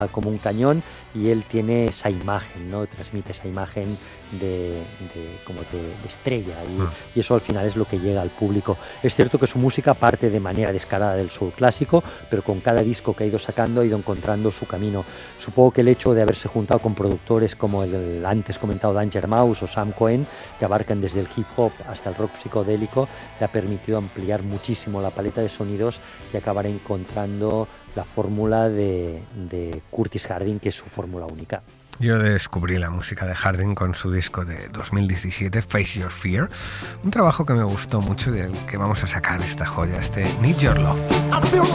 como un cañón, y él tiene esa imagen, ¿no? Transmite esa imagen de estrella, y eso al final es lo que llega al público. Es cierto que su música parte de manera descarada del soul clásico, pero con cada disco que ha ido sacando ha ido encontrando su camino. Supongo que el hecho de haberse juntado con productores como el antes comentado Danger Mouse o Sam Cohen, que abarcan desde el hip hop hasta el rock psicodélico, le ha permitido ampliar muchísimo la paleta de sonidos y acabar encontrando la fórmula de Curtis Harding, que es su fórmula única. Yo descubrí la música de Harding con su disco de 2017, Face Your Fear, un trabajo que me gustó mucho, del que vamos a sacar esta joya, este Need Your Love.